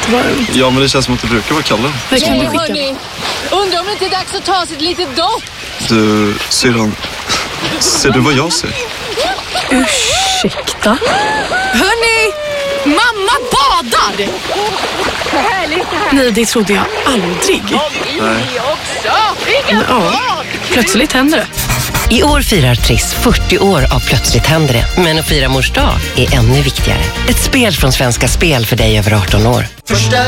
jättevarmt. Ja, men det känns som att det brukar vara kallare. Det kan du skicka. Undrar om det inte är dags att ta sig ett litet dopp. Du, syrran, ser du vad jag ser? Ursäkta? Hörni, mamma badar! Nej, det trodde jag aldrig. Nej. Ja, plötsligt händer det. I år firar Triss 40 år av Plötsligt händer det. Men att fira mors dag är ännu viktigare. Ett spel från Svenska Spel för dig över 18 år.